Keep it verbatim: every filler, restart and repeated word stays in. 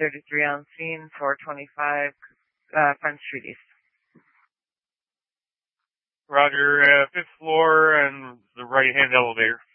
thirty-three on scene, four twenty-five, uh, Front Street East. Roger, uh, fifth floor and the right-hand elevator.